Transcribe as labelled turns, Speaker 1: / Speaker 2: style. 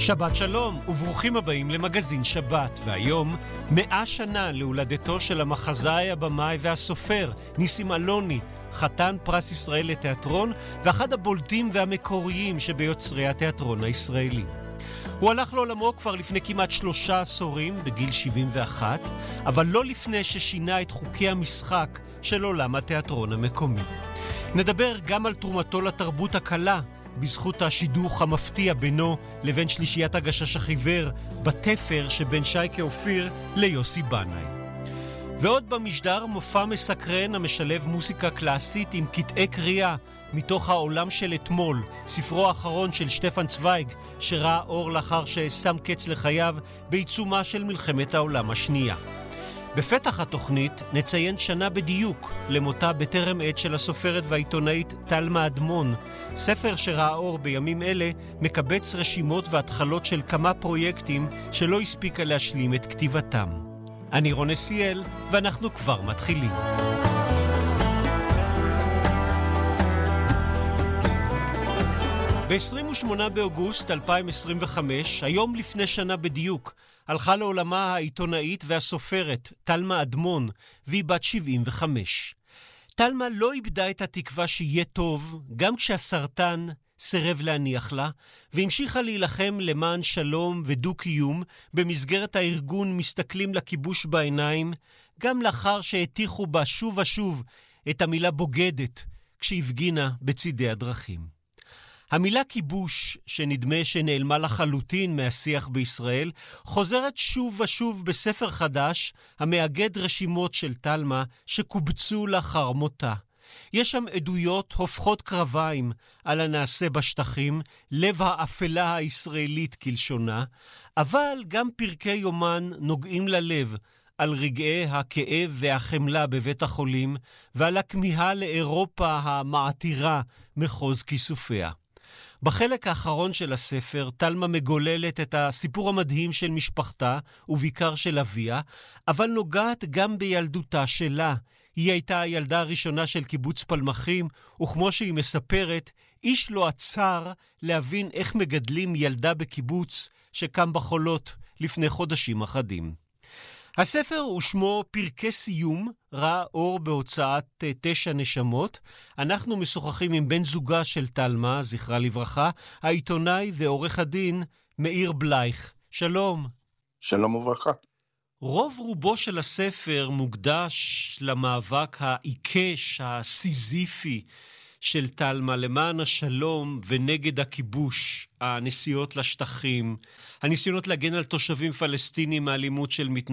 Speaker 1: שבת שלום וברוכים הבאים למגזין שבת, והיום 100 שנה להולדתו של המחזאי, הבמאי והסופר ניסים אלוני, חתן פרס ישראל לתיאטרון ואחד הבולטים והמקוריים שביוצרי התיאטרון הישראלי. הוא הלך לעולמו כבר לפני כמעט 3 עשורים, בגיל 71, אבל לא לפני ששינה את חוקי המשחק של עולם התיאטרון המקומי. נדבר גם על תרומתו לתרבות הקלה, בזכות השידוך המפתיע בינו לבין שלישיית הגשש החיוור בתפר שבין שייקה אופיר ליוסי בנאי. ועוד במשדר מופע מסקרן המשלב מוסיקה קלאסית עם קטעי קריאה מתוך העולם של אתמול, ספרו האחרון של שטפן צוויג, שראה אור לאחר ששם קץ לחייו בעיצומה של מלחמת העולם השנייה. בפתח התוכנית נציין שנה בדיוק למותה בטרם עת של הסופרת והעיתונאית תלמה אדמון. ספר שראה אור בימים אלה מקבץ רשימות והתחלות של כמה פרויקטים שלא הספיקה להשלים את כתיבתם. אני רון נסיאל ואנחנו כבר מתחילים. ב-28 באוגוסט 2025, היום לפני שנה בדיוק, הלכה לעולמה העיתונאית והסופרת תלמה אדמון, והיא בת 75. תלמה לא איבדה את התקווה שיהיה טוב, גם כשהסרטן סירב להניח לה, והמשיכה להילחם למען שלום ודו-קיום במסגרת הארגון מסתכלים לכיבוש בעיניים, גם לאחר שהטיחו בה שוב ושוב את המילה בוגדת כשהפגינה בצידי הדרכים. המילה כיבוש, שנדמה שנעלמה לחלוטין מהשיח בישראל, חוזרת שוב ושוב בספר חדש המאגד רשימות של תלמה שקובצו לאחר מותה. יש שם עדויות הופכות קרביים על הנעשה בשטחים, לב האפלה הישראלית כלשונה, אבל גם פרקי יומן נוגעים ללב על רגעי הכאב והחמלה בבית החולים ועל הכמיהה לאירופה המעתירה מחוז כיסופיה. בחלק האחרון של הספר, תלמה מגוללת את הסיפור המדהים של משפחתה ובעיקר של אביה, אבל נוגעת גם בילדותה שלה. היא הייתה הילדה הראשונה של קיבוץ פלמחים, וכמו שהיא מספרת, איש לא עצר להבין איך מגדלים ילדה בקיבוץ שקם בחולות לפני חודשים אחדים. הספר ושמו פרקי סיום, ראה אור בהוצאת 9 נשמות. אנחנו משוחחים עם בן זוגה של תלמה, זכרה לברכה, העיתונאי ועורך הדין מאיר בלייך. שלום.
Speaker 2: שלום וברכה.
Speaker 1: רוב רובו של הספר מוקדש למאבק העיקש, הסיזיפי של תלמה למען השלום ונגד הכיבוש, הנסיעות לשטחים, הניסיונות להגן על תושבים פלסטינים מאלימות של מתנחלים.